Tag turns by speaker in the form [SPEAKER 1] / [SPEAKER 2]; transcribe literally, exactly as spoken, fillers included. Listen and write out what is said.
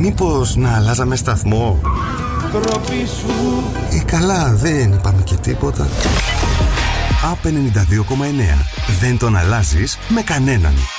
[SPEAKER 1] Μήπως να αλλάζαμε σταθμό? Ή καλά, δεν είπαμε και τίποτα. Α, ενενήντα δύο κόμμα εννέα. Δεν τον αλλάζεις με κανέναν.